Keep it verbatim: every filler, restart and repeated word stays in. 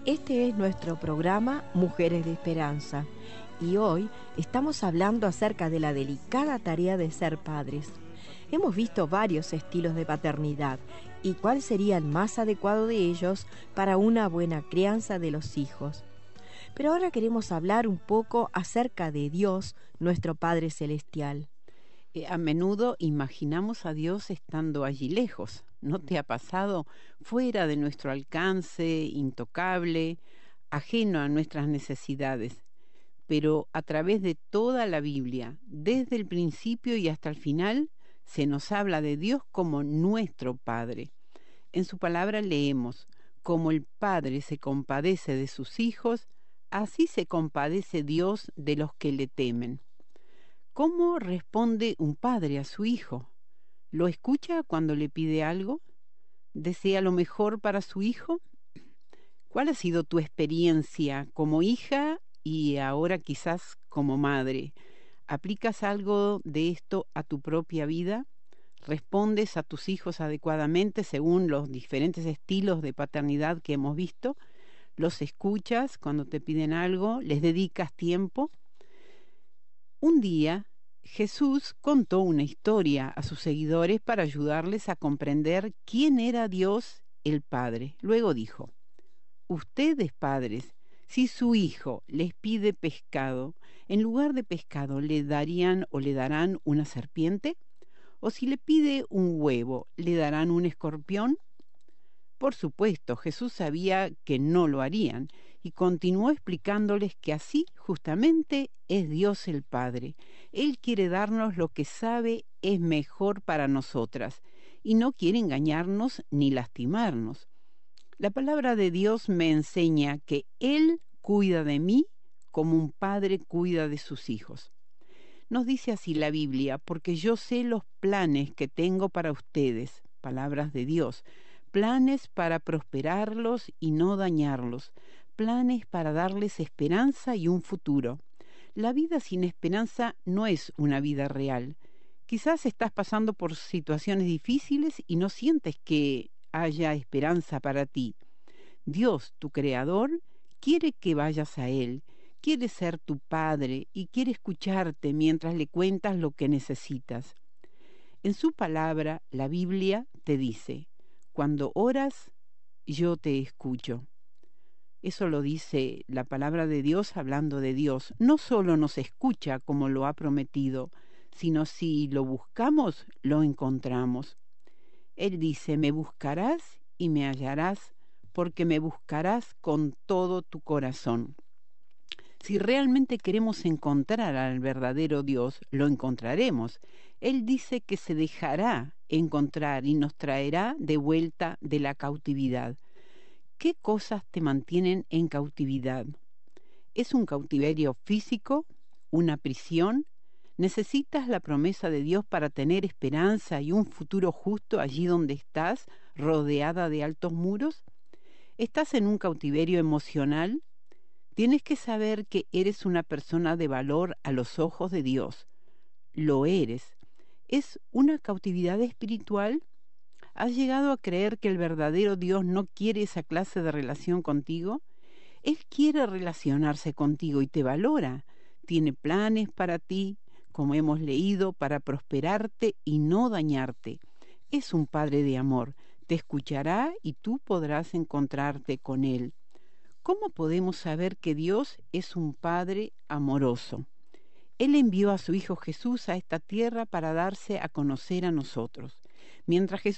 Este es nuestro programa Mujeres de Esperanza y hoy estamos hablando acerca de la delicada tarea de ser padres. Hemos visto varios estilos de paternidad y cuál sería el más adecuado de ellos para una buena crianza de los hijos. Pero ahora queremos hablar un poco acerca de Dios, nuestro Padre Celestial. Eh, a menudo imaginamos a Dios estando allí lejos. ¿No te ha pasado? Fuera de nuestro alcance, intocable, ajeno a nuestras necesidades. Pero a través de toda la Biblia, desde el principio y hasta el final, se nos habla de Dios como nuestro Padre. En su palabra leemos: como el Padre se compadece de sus hijos, así se compadece Dios de los que le temen. ¿Cómo responde un padre a su hijo? ¿Lo escucha cuando le pide algo? ¿Desea lo mejor para su hijo? ¿Cuál ha sido tu experiencia como hija y ahora quizás como madre? ¿Aplicas algo de esto a tu propia vida? ¿Respondes a tus hijos adecuadamente según los diferentes estilos de paternidad que hemos visto? ¿Los escuchas cuando te piden algo? ¿Les dedicas tiempo? Un día, Jesús contó una historia a sus seguidores para ayudarles a comprender quién era Dios el Padre. Luego dijo: ustedes, padres, si su hijo les pide pescado, en lugar de pescado, ¿le darían o le darán una serpiente? ¿O si le pide un huevo, le darán un escorpión? Por supuesto, Jesús sabía que no lo harían y continuó explicándoles que así justamente es Dios el Padre. Él quiere darnos lo que sabe es mejor para nosotras y no quiere engañarnos ni lastimarnos. La palabra de Dios me enseña que Él cuida de mí como un padre cuida de sus hijos. Nos dice así la Biblia: porque yo sé los planes que tengo para ustedes, palabras de Dios, planes para prosperarlos y no dañarlos, planes para darles esperanza y un futuro. La vida sin esperanza no es una vida real. Quizás estás pasando por situaciones difíciles y no sientes que haya esperanza para ti. Dios, tu Creador, quiere que vayas a Él, quiere ser tu Padre y quiere escucharte mientras le cuentas lo que necesitas. En su palabra, la Biblia te dice: cuando oras, yo te escucho. Eso lo dice la palabra de Dios hablando de Dios. No solo nos escucha como lo ha prometido, sino si lo buscamos, lo encontramos. Él dice: me buscarás y me hallarás, porque me buscarás con todo tu corazón. Si realmente queremos encontrar al verdadero Dios, lo encontraremos. Él dice que se dejará encontrar y nos traerá de vuelta de la cautividad. ¿Qué cosas te mantienen en cautividad? ¿Es un cautiverio físico? ¿Una prisión? ¿Necesitas la promesa de Dios para tener esperanza y un futuro justo allí donde estás, rodeada de altos muros? ¿Estás en un cautiverio emocional? Tienes que saber que eres una persona de valor a los ojos de Dios. Lo eres. ¿Es una cautividad espiritual? ¿Has llegado a creer que el verdadero Dios no quiere esa clase de relación contigo? Él quiere relacionarse contigo y te valora. Tiene planes para ti, como hemos leído, para prosperarte y no dañarte. Es un Padre de amor. Te escuchará y tú podrás encontrarte con Él. ¿Cómo podemos saber que Dios es un Padre amoroso? Él envió a su Hijo Jesús a esta tierra para darse a conocer a nosotros. Mientras Jesús